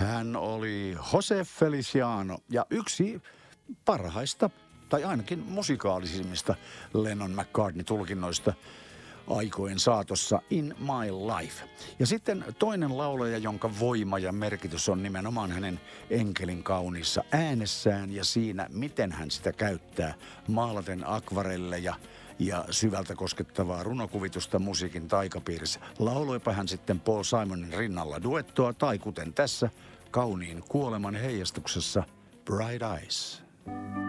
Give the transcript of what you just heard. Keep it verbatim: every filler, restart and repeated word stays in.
Hän oli Jose Feliciano ja yksi parhaista, tai ainakin musikaalisimmista Lennon-McCartney-tulkinnoista aikojen saatossa In My Life. Ja sitten toinen laulaja, jonka voima ja merkitys on nimenomaan hänen enkelin kauniissa äänessään ja siinä, miten hän sitä käyttää maalaten akvarelleja ja syvältä koskettavaa runokuvitusta musiikin taikapiirissä. Lauloipa hän sitten Paul Simonin rinnalla duettoa tai kuten tässä kauniin kuoleman heijastuksessa Bright Eyes.